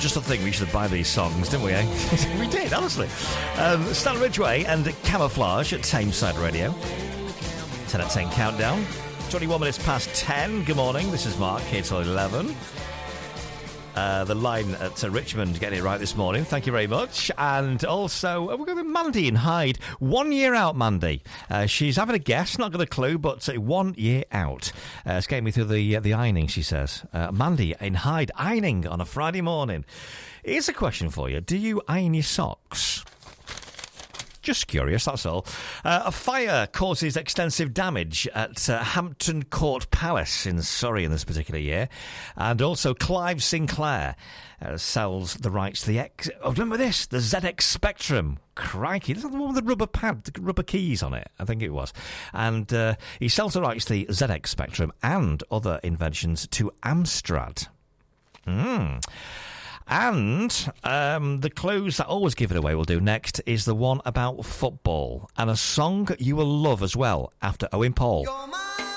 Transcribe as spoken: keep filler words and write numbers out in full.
just to think we should buy these songs, didn't we, eh? We did, honestly. Um, Stan Ridgway and Camouflage at Tameside Radio. ten at ten countdown. twenty-one minutes past ten. Good morning, this is Mark, K till eleven. Uh, the line at uh, Richmond getting it right this morning. Thank you very much. And also, uh, we're going to Mandy in Hyde. One year out, Mandy. Uh, she's having a guess, not got a clue, but uh, one year out. Uh, it's getting me through the uh, the ironing, she says. Uh, Mandy in Hyde, ironing on a Friday morning. Here's a question for you. Do you iron your socks? Just curious, that's all. Uh, a fire causes extensive damage at uh, Hampton Court Palace in Surrey in this particular year. And also Clive Sinclair uh, sells the rights to the X... Oh, remember this? The Z X Spectrum. Crikey. This is the one with the rubber pad, the rubber keys on it, I think it was. And uh, he sells the rights to the Z X Spectrum and other inventions to Amstrad. Hmm... And um, the clues that always give it away we'll do next is the one about football and a song you will love as well after Owen Paul. You're my